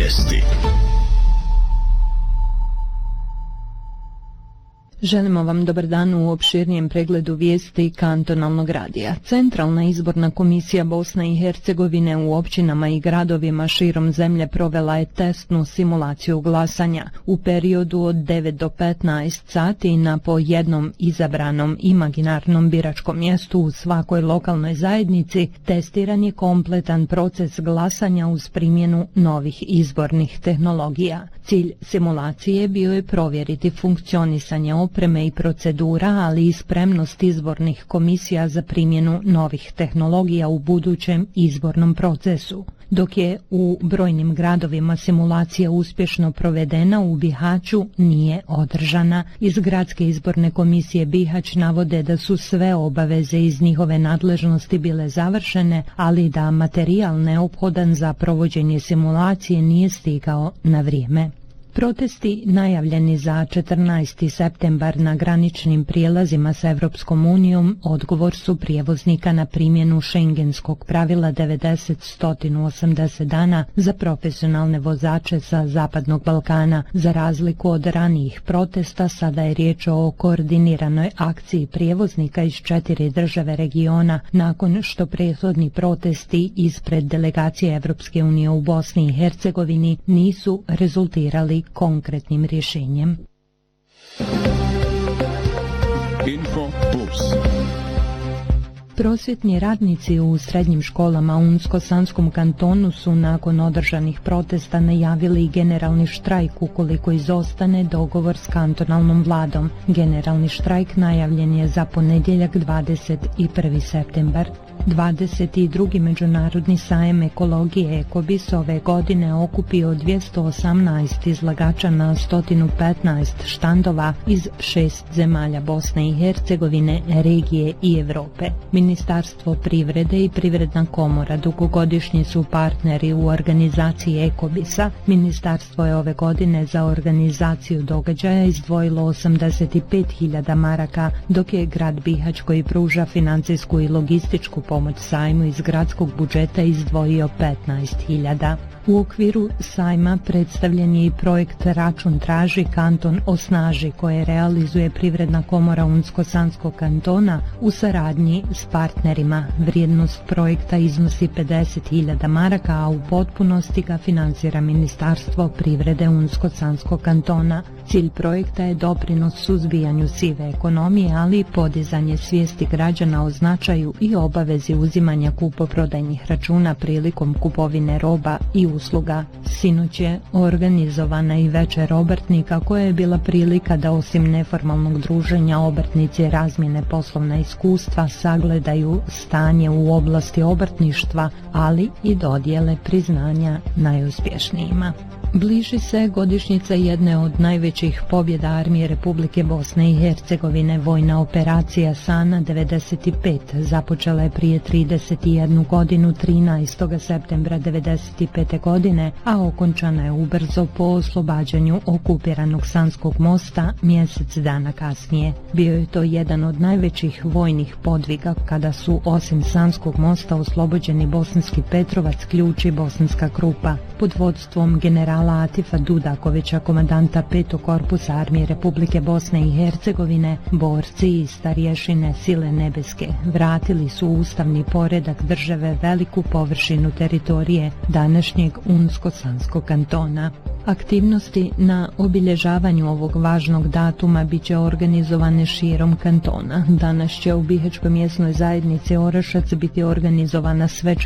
vijesti. Želimo vam dobar dan u opširnijem pregledu vijesti kantonalnog radija. Centralna izborna komisija Bosne i Hercegovine u općinama i gradovima širom zemlje provela je testnu simulaciju glasanja. U periodu od 9 do 15 sati na po jednom izabranom imaginarnom biračkom mjestu u svakoj lokalnoj zajednici testiran je kompletan proces glasanja uz primjenu novih izbornih tehnologija. Cilj simulacije bio je provjeriti funkcionisanje opreme i procedura, ali i spremnost izbornih komisija za primjenu novih tehnologija u budućem izbornom procesu. Dok je u brojnim gradovima simulacija uspješno provedena, u Bihaću nije održana. Iz Gradske izborne komisije Bihać navode da su sve obaveze iz njihove nadležnosti bile završene, ali da materijal neophodan za provođenje simulacije nije stigao na vrijeme. Protesti najavljeni za 14. septembar na graničnim prijelazima s Evropskom unijom odgovor su prijevoznika na primjenu šengenskog pravila 90-180 dana za profesionalne vozače sa Zapadnog Balkana. Za razliku od ranijih protesta, sada je riječ o koordiniranoj akciji prijevoznika iz 4 države regiona, nakon što prethodni protesti ispred delegacije Evropske unije u Bosni i Hercegovini nisu rezultirali konkretnim rješenjem. Info Plus. Prosvjetni radnici u srednjim školama u Unsko-Sanskom kantonu su nakon održanih protesta najavili generalni štrajk ukoliko izostane dogovor s kantonalnom vladom. Generalni štrajk najavljen je za ponedjeljak 21. septembar. 22. međunarodni sajem ekologije Ekobis ove godine okupio 218 izlagača na 115 štandova iz 6 zemalja Bosne i Hercegovine, regije i Europe. Ministarstvo privrede i Privredna komora dugogodišnji su partneri u organizaciji Ekobisa. Ministarstvo je ove godine za organizaciju događaja izdvojilo 85.000 maraka, dok je grad Bihać, koji pruža financijsku i logističku pomoć sajmu, iz gradskog budžeta izdvojio 15.000. U okviru sajma predstavljen je i projekt Račun traži, kanton osnaži, koje realizuje Privredna komora Unsko-Sanskog kantona u saradnji s partnerima. Vrijednost projekta iznosi 50.000 maraka, a u potpunosti ga financira Ministarstvo privrede Unsko-Sanskog kantona. Cilj projekta je doprinos suzbijanju sive ekonomije, ali i podizanje svijesti građana o značaju i obavezi uzimanja kupoprodajnih računa prilikom kupovine roba i usluga. Sinoć je organizovana i večer obrtnika, koja je bila prilika da osim neformalnog druženja obrtnici razmjene poslovna iskustva, sagledaju stanje u oblasti obrtništva, ali i dodijele priznanja najuspješnijima. Bliži se godišnjica jedne od najvećih pobjeda Armije Republike Bosne i Hercegovine. Vojna operacija Sana 95 započela je prije 31 godinu 13. septembra 95. godine, a okončana je ubrzo po oslobađanju okupiranog Sanskog mosta mjesec dana kasnije. Bio je to jedan od najvećih vojnih podviga, kada su osim Sanskog mosta oslobođeni Bosanski Petrovac, Ključ i Bosanska Krupa. Pod vodstvom generala Atifa Dudakovića, komandanta 5. korpusa Armije Republike Bosne i Hercegovine, borci i starješine Sile nebeske vratili su ustavni poredak države, veliku površinu teritorije današnjeg Unsko-Sanskog kantona. Aktivnosti na obilježavanju ovog važnog datuma bit će organizovane širom kantona. Danas će u Bihaćkoj mjesnoj zajednici Orašac biti organizovana svečana